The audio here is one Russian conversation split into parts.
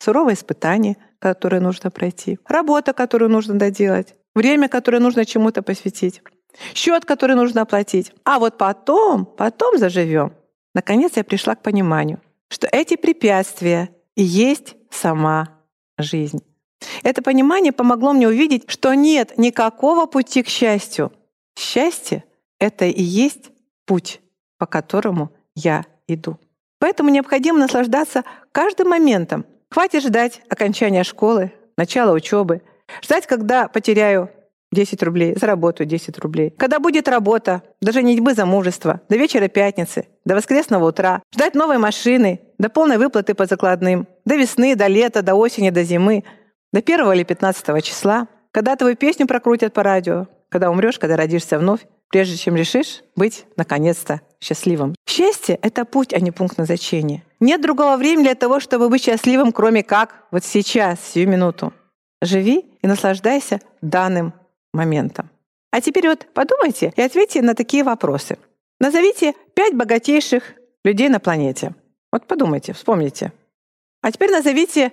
суровые испытания, которые нужно пройти, работа, которую нужно доделать, время, которое нужно чему-то посвятить, счет, который нужно оплатить. А вот потом заживем. Наконец я пришла к пониманию, что эти препятствия и есть сама жизнь. Это понимание помогло мне увидеть, что нет никакого пути к счастью. Счастье — это и есть путь, по которому я иду. Поэтому необходимо наслаждаться каждым моментом. Хватит ждать окончания школы, начала учебы, ждать, когда потеряю 10 рублей, заработаю 10 рублей. Когда будет работа, до женитьбы, замужества, до вечера пятницы, до воскресного утра, ждать новой машины, до полной выплаты по закладным, до весны, до лета, до осени, до зимы, до 1 или 15 числа, когда твою песню прокрутят по радио, когда умрешь, когда родишься вновь, прежде чем решишь быть, наконец-то, счастливым. Счастье — это путь, а не пункт назначения. Нет другого времени для того, чтобы быть счастливым, кроме как вот сейчас, сию минуту. Живи и наслаждайся данным моментом. А теперь вот подумайте и ответьте на такие вопросы. Назовите 5 богатейших людей на планете. Вот подумайте, вспомните. А теперь назовите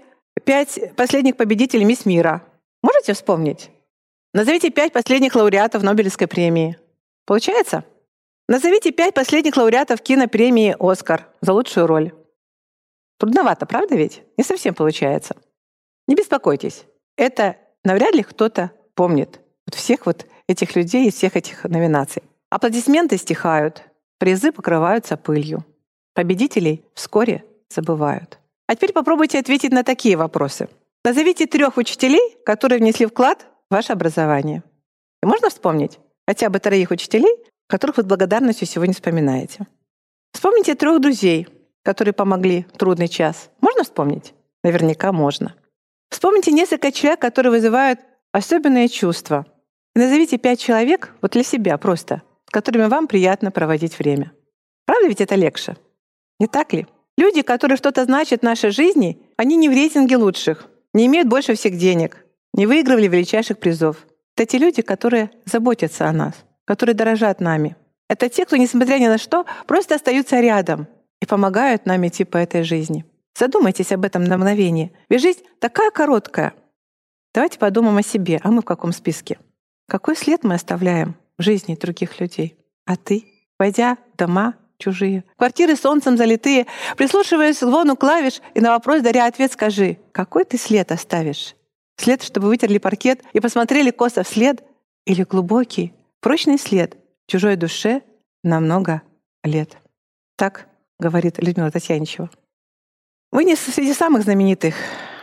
5 последних победителей «Мисс Мира». Можете вспомнить? Назовите 5 последних лауреатов Нобелевской премии. Получается? Назовите 5 последних лауреатов кинопремии «Оскар» за лучшую роль. Трудновато, правда ведь? Не совсем получается. Не беспокойтесь. Это навряд ли кто-то помнит. Вот всех вот этих людей из всех этих номинаций. Аплодисменты стихают, призы покрываются пылью. Победителей вскоре забывают. А теперь попробуйте ответить на такие вопросы. Назовите 3 учителей, которые внесли вклад в ваше образование. И можно вспомнить хотя бы 3 учителей, которых вы с благодарностью сегодня вспоминаете. Вспомните 3 друзей, которые помогли в трудный час. Можно вспомнить? Наверняка можно. Вспомните несколько человек, которые вызывают особенные чувства. И назовите 5 человек вот для себя просто, с которыми вам приятно проводить время. Правда ведь это легче? Не так ли? Люди, которые что-то значат в нашей жизни, они не в рейтинге лучших, не имеют больше всех денег, не выигрывали величайших призов. Это те люди, которые заботятся о нас, которые дорожат нами. Это те, кто, несмотря ни на что, просто остаются рядом и помогают нам идти по этой жизни. Задумайтесь об этом на мгновение. Ведь жизнь такая короткая. Давайте подумаем о себе, а мы в каком списке? Какой след мы оставляем в жизни других людей? А ты, войдя в дома чужие, квартиры солнцем залитые, прислушиваясь к звону клавиш и на вопрос даря ответ, скажи, какой ты след оставишь? След, чтобы вытерли паркет и посмотрели косо вслед? Или глубокий, прочный след в чужой душе на много лет? Так говорит Людмила Татьяничева. Вы не среди самых знаменитых,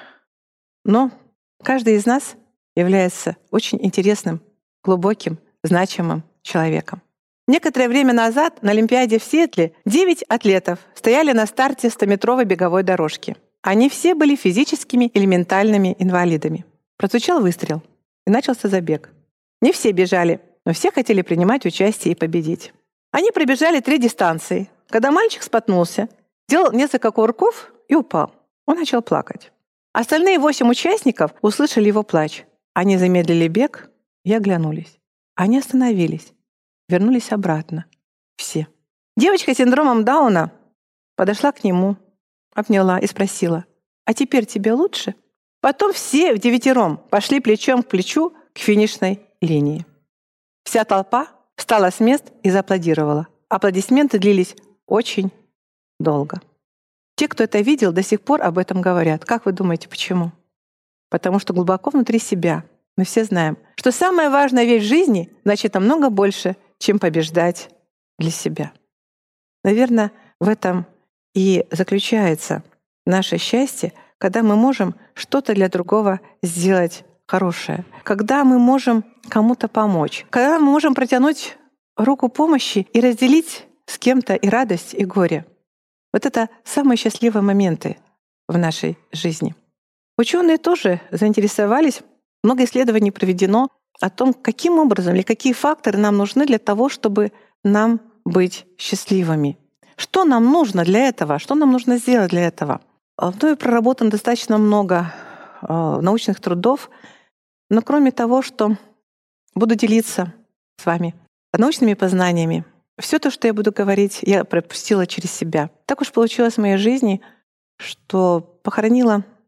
но каждый из нас является очень интересным, глубоким, значимым человеком. Некоторое время назад на Олимпиаде в Сиэтле 9 атлетов стояли на старте 100-метровой беговой дорожки. Они все были физическими или ментальными инвалидами. Прозвучал выстрел, и начался забег. Не все бежали, но все хотели принимать участие и победить. Они пробежали 3 дистанции. Когда мальчик споткнулся, сделал несколько кувырков и упал. Он начал плакать. Остальные 8 участников услышали его плач. Они замедлили бег и оглянулись. Они остановились, вернулись обратно. Все. Девочка с синдромом Дауна подошла к нему, обняла и спросила: «А теперь тебе лучше?» Потом все вдевятером пошли плечом к плечу к финишной линии. Вся толпа встала с мест и зааплодировала. Аплодисменты длились очень долго. Те, кто это видел, до сих пор об этом говорят. Как вы думаете, почему? Потому что глубоко внутри себя мы все знаем, что самая важная вещь в жизни значит намного больше, чем побеждать для себя. Наверное, в этом и заключается наше счастье, когда мы можем что-то для другого сделать хорошее, когда мы можем кому-то помочь, когда мы можем протянуть руку помощи и разделить с кем-то и радость, и горе. Вот это самые счастливые моменты в нашей жизни. Ученые тоже заинтересовались, много исследований проведено о том, каким образом или какие факторы нам нужны для того, чтобы нам быть счастливыми. Что нам нужно для этого? Что нам нужно сделать для этого? Мною проработано достаточно много научных трудов, но кроме того, что буду делиться с вами научными познаниями, все то, что я буду говорить, я пропустила через себя. Так уж получилось в моей жизни, что похоронила